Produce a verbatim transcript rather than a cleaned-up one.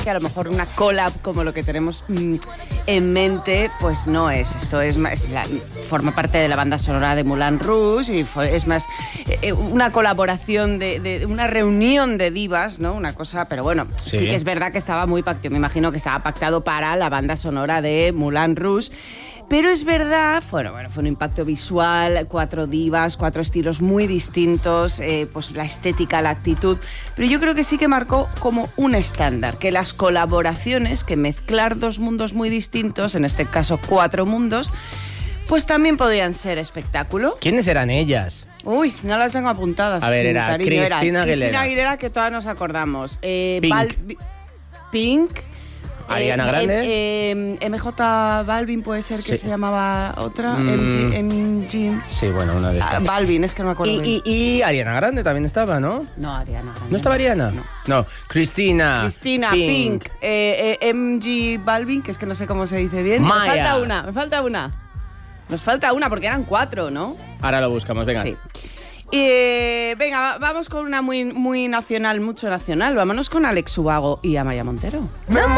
que a lo mejor una collab como lo que tenemos mmm, en mente, pues no es. Esto es más, la, forma parte de la banda sonora de Moulin Rouge y fue, es más eh, una colaboración, de, de una reunión de divas, ¿no? Una cosa, pero bueno, sí, sí que es verdad que estaba muy pactado, me imagino que estaba pactado para la banda sonora de Moulin Rouge. Pero es verdad, bueno, bueno, fue un impacto visual, cuatro divas, cuatro estilos muy distintos, eh, pues la estética, la actitud, pero yo creo que sí que marcó como un estándar, que las colaboraciones, que mezclar dos mundos muy distintos, en este caso cuatro mundos, pues también podían ser espectáculo. ¿Quiénes eran ellas? Uy, no las tengo apuntadas. A ver, era cariño, Cristina era Aguilera. Cristina Aguilera, que todas nos acordamos. Eh, Pink. Val- Pink. Ariana Eh, Grande. eh, eh, M J Balvin puede ser que Sí. se llamaba otra. Mm. M G, M G. Sí, bueno, una de Ah, estas. Balvin, es que no me acuerdo. Y, y, y Ariana Grande también estaba, ¿no? No, Ariana Grande. ¿No estaba Ariana? No. No, Cristina. Cristina, Pink, Pink. eh, eh, M G Balvin, que es que no sé cómo se dice bien. Maya. Me falta una, me falta una. Nos falta una porque eran cuatro, ¿no? Ahora lo buscamos, venga. Sí. Eh, venga, va- vamos con una muy, muy nacional, mucho nacional. Vámonos con Alex Ubago y Amaya Montero.